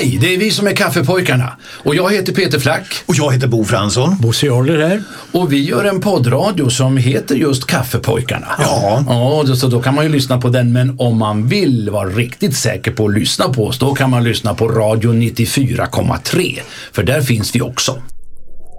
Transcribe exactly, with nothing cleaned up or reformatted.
Hej, det är vi som är Kaffepojkarna. Och jag heter Peter Flack. Och jag heter Bo Fransson. Bosse Jarler här. Och vi gör en poddradio som heter just Kaffepojkarna. Ja. Ja, så då kan man ju lyssna på den. Men om man vill vara riktigt säker på att lyssna på oss, då kan man lyssna på Radio nittiofyra komma tre. För där finns vi också.